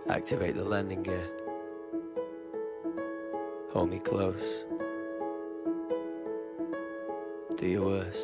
Activate the landing gear. Hold me close. Do your worst.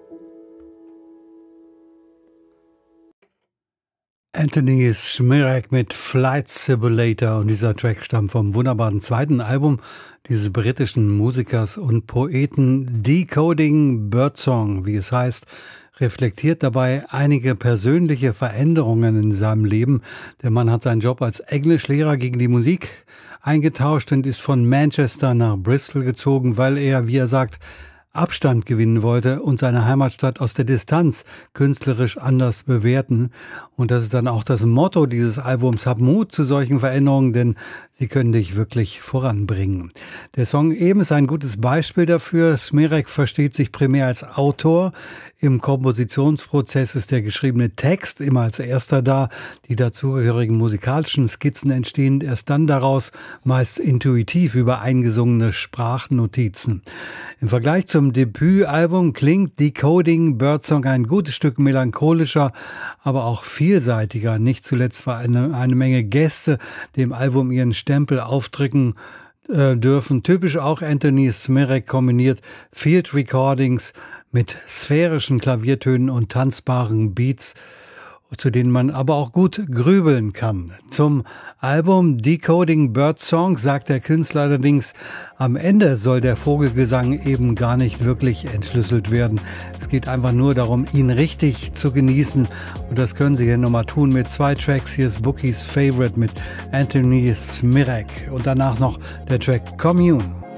Anthony Smirek mit Flight Simulator, und dieser Track stammt vom wunderbaren zweiten Album dieses britischen Musikers und Poeten Decoding Birdsong, wie es heißt, reflektiert dabei einige persönliche Veränderungen in seinem Leben. Der Mann hat seinen Job als Englischlehrer gegen die Musik eingetauscht und ist von Manchester nach Bristol gezogen, weil er, wie er sagt, Abstand gewinnen wollte und seine Heimatstadt aus der Distanz künstlerisch anders bewerten. Und das ist dann auch das Motto dieses Albums: Hab Mut zu solchen Veränderungen, denn sie können dich wirklich voranbringen. Der Song eben ist ein gutes Beispiel dafür. Smirek versteht sich primär als Autor. Im Kompositionsprozess ist der geschriebene Text immer als erster da. Die dazugehörigen musikalischen Skizzen entstehen erst dann daraus, meist intuitiv über eingesungene Sprachnotizen. Im Vergleich zum Debütalbum klingt Decoding Birdsong ein gutes Stück melancholischer, aber auch vielseitiger. Nicht zuletzt, weil eine Menge Gäste dem Album ihren Stempel aufdrücken dürfen. Typisch auch Anthony Smirek kombiniert Field Recordings mit sphärischen Klaviertönen und tanzbaren Beats, zu denen man aber auch gut grübeln kann. Zum Album Decoding Birdsong sagt der Künstler allerdings, am Ende soll der Vogelgesang eben gar nicht wirklich entschlüsselt werden. Es geht einfach nur darum, ihn richtig zu genießen. Und das können Sie hier nochmal tun mit 2 Tracks. Hier ist Bookie's Favorite mit Anthony Smirek und danach noch der Track Commune.